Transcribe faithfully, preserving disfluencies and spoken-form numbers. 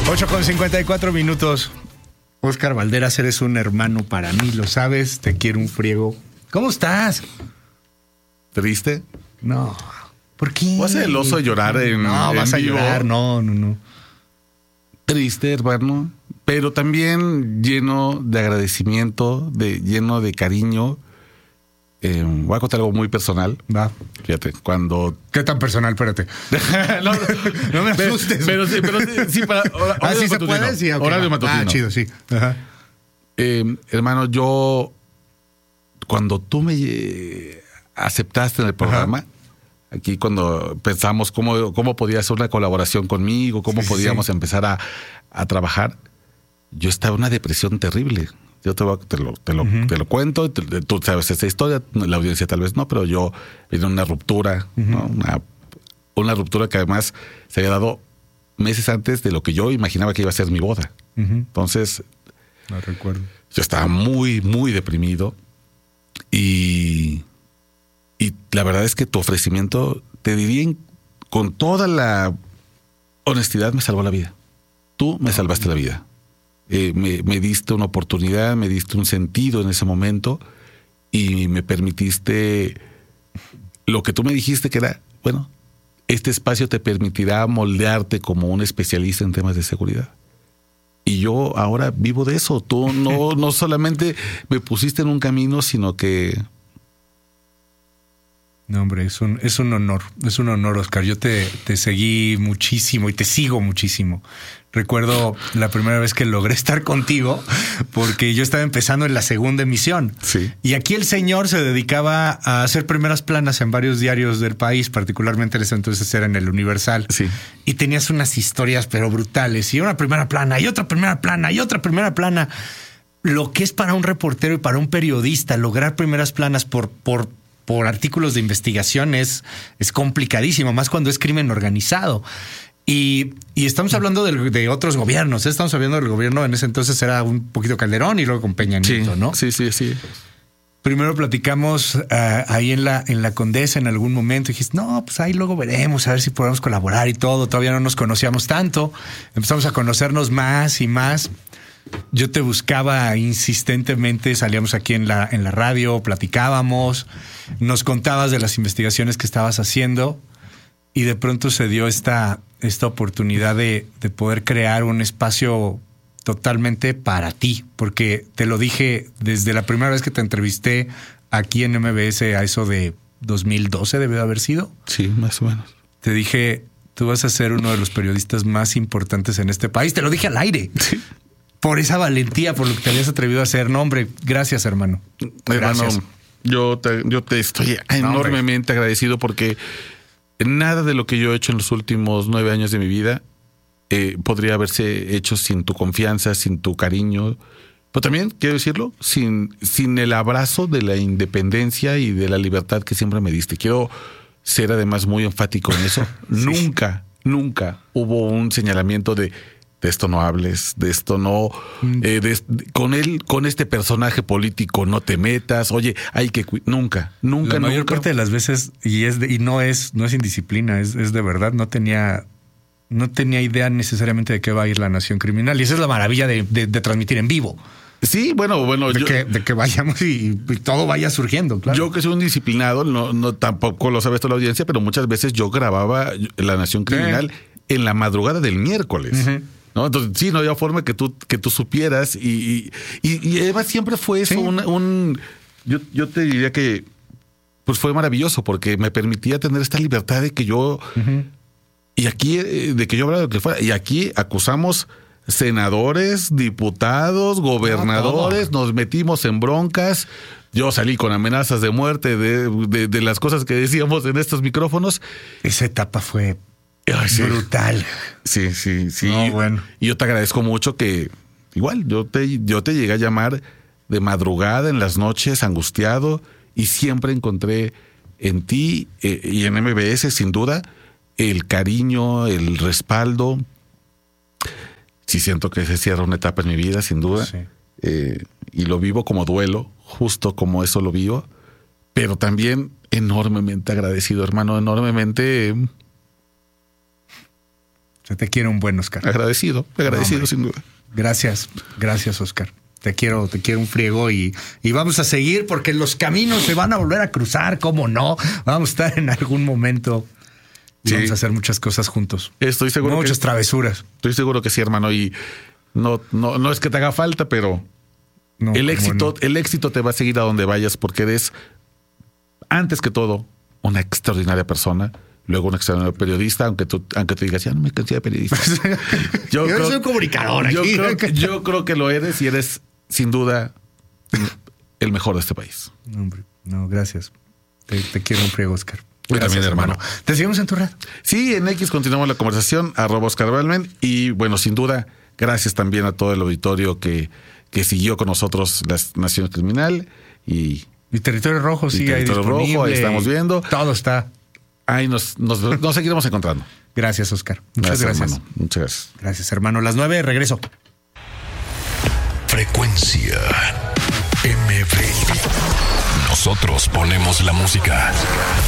ocho con cincuenta y cuatro minutos. Óscar Valderas, eres un hermano para mí, lo sabes, te quiero un friego. ¿Cómo estás? ¿Triste? No. ¿Por qué? ¿Vas a el oso a llorar en No, en vas a vivo? llorar, no, no, no. Triste, hermano, pero también lleno de agradecimiento, de lleno de cariño. Eh, voy a contar algo muy personal. Va. Fíjate, cuando... ¿Qué tan personal? Espérate. no, no, No me pero- asustes. Pero, sí, pero sí, sí, para... hora- ¿Ah, horario sí se matutino. puede? Sí, ok, Horario va. matutino. Ah, chido, sí. Ajá. Eh, hermano, yo... Cuando tú me eh, aceptaste en el programa... Ajá. Aquí cuando pensamos cómo, cómo podía hacer una colaboración conmigo, cómo Sí, podíamos sí. empezar a, a trabajar, yo estaba en una depresión terrible. Yo te, voy a- te, lo, te, lo, Uh-huh. te lo cuento, te- tú sabes esta historia, la audiencia tal vez no, pero yo en una ruptura, Uh-huh. ¿no? una, una ruptura que además se había dado meses antes de lo que yo imaginaba que iba a ser mi boda. Uh-huh. Entonces, No recuerdo. yo estaba muy, muy deprimido y, y la verdad es que tu ofrecimiento, te diría en- con toda la honestidad, me salvó la vida. Tú me salvaste la vida. Eh, me, me diste una oportunidad, me diste un sentido en ese momento y me permitiste lo que tú me dijiste que era, bueno, este espacio te permitirá moldearte como un especialista en temas de seguridad. Y yo ahora vivo de eso. Tú no, no solamente me pusiste en un camino, sino que... No, hombre, es un, es un honor, es un honor, Óscar. Yo te, te seguí muchísimo y te sigo muchísimo. Recuerdo la primera vez que logré estar contigo porque yo estaba empezando en la segunda emisión. Sí. Y aquí el señor se dedicaba a hacer primeras planas en varios diarios del país, particularmente en ese entonces era en el Universal. Sí. Y tenías unas historias pero brutales. Y una primera plana, y otra primera plana, y otra primera plana. Lo que es para un reportero y para un periodista lograr primeras planas por... por por artículos de investigación es, es complicadísimo, más cuando es crimen organizado. Y, y estamos hablando de, de otros gobiernos. ¿eh? Estamos hablando del gobierno, en ese entonces era un poquito Calderón y luego con Peña Nieto, Sí, ¿no? sí, sí, sí. Primero platicamos uh, ahí en la, en la Condesa en algún momento. Y dijiste, no, pues ahí luego veremos, a ver si podemos colaborar y todo. Todavía no nos conocíamos tanto. Empezamos a conocernos más y más. Yo te buscaba insistentemente, salíamos aquí en la, en la radio, platicábamos, nos contabas de las investigaciones que estabas haciendo y de pronto se dio esta, esta oportunidad de, de poder crear un espacio totalmente para ti, porque te lo dije desde la primera vez que te entrevisté aquí en M B S a eso de dos mil doce debió de haber sido. Sí, más o menos. Te dije, tú vas a ser uno de los periodistas más importantes en este país. Te lo dije al aire. Sí. Por esa valentía, por lo que te habías atrevido a hacer. No, hombre, gracias, hermano. Hermano, Gracias. yo te, yo te estoy enormemente agradecido porque nada de lo que yo he hecho en los últimos nueve años de mi vida eh, podría haberse hecho sin tu confianza, sin tu cariño. Pero también, quiero decirlo, sin, sin el abrazo de la independencia y de la libertad que siempre me diste. Quiero ser además muy enfático en eso. Sí. Nunca, nunca hubo un señalamiento de... de esto no hables, de esto no, eh, de, con él, con este personaje político no te metas, oye, hay que cu- nunca, nunca, La mayor nunca. parte de las veces, y es de, y no es, no es indisciplina, es, es de verdad, no tenía, no tenía idea necesariamente de qué va a ir la nación criminal. Y esa es la maravilla de, de, de transmitir en vivo. Sí, bueno, bueno, De, yo, que, de que vayamos y, y todo vaya surgiendo, claro. yo que soy un disciplinado, no, no tampoco lo sabe toda la audiencia, pero muchas veces yo grababa La Nación Criminal en la madrugada del miércoles. Ujú. ¿No? Entonces, sí, no había forma que tú, que tú supieras. Y, y, y, y además siempre fue eso, Sí. un, un yo, yo te diría que pues fue maravilloso porque me permitía tener esta libertad de que yo, Ujú. y aquí, eh, de que yo hablara de lo que fuera, y aquí acusamos senadores, diputados, gobernadores, nos metimos en broncas. Yo salí con amenazas de muerte de, de, de las cosas que decíamos en estos micrófonos. Esa etapa fue Ay, sí. brutal. Sí, sí, sí. No, bueno. Y yo te agradezco mucho que igual yo te, yo te llegué a llamar de madrugada en las noches, angustiado, y siempre encontré en ti eh, y en M B S, sin duda, el cariño, el respaldo. Sí siento que se cierra una etapa en mi vida, sin duda. Sí. Eh, y lo vivo como duelo, justo como eso lo vivo. Pero también enormemente agradecido, hermano, enormemente... Se te quiere un buen, Oscar. Agradecido, agradecido, No, sin duda. Gracias, gracias, Oscar. Te quiero, te quiero un friego y, y vamos a seguir porque los caminos se van a volver a cruzar, ¿cómo no? Vamos a estar en algún momento y Sí. vamos a hacer muchas cosas juntos. Estoy seguro Muchas que, travesuras. estoy seguro que sí, hermano. Y no, no, no es que te haga falta, pero No, el cómo éxito, no. el éxito te va a seguir a donde vayas porque eres, antes que todo, una extraordinaria persona. Luego un extraordinario periodista, aunque tú, aunque tú digas, ya no me cansé de periodista. Yo soy un comunicador yo aquí. creo que, yo creo que lo eres y eres, sin duda, el mejor de este país. No, hombre, no, gracias. Te, te quiero un friego, Oscar. Yo también, hermano. Te seguimos en tu red. Sí, en X continuamos la conversación, arroba Oscar Balmen. Y bueno, sin duda, gracias también a todo el auditorio que, que siguió con nosotros la Nación Criminal. Y Mi Territorio Rojo Y sigue ahí Territorio Rojo, disponible. ahí estamos viendo. Todo está. ahí nos, nos, nos seguiremos encontrando. Gracias, Oscar. Muchas gracias. Hermano. Muchas gracias. Gracias, hermano. Las nueve, regreso. Frecuencia M V. Nosotros ponemos la música.